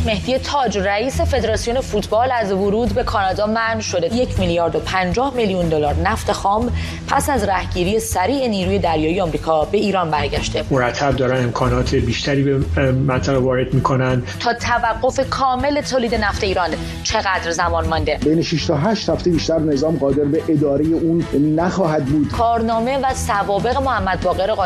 مهدی تاج رئیس فدراسیون فوتبال از ورود به کانادا منع شده. 1 میلیارد و 50 میلیون دلار نفت خام پس از رهگیری سریع نیروی دریایی آمریکا به ایران برگشته. مرتب دارن امکانات بیشتری به منطقه وارد میکنن. تا توقف کامل تولید نفت ایران چقدر زمان مانده؟ بین 6 تا 8 هفته بیشتر نظام قادر به اداره اون نخواهد بود. کارنامه و سوابق محمد باقر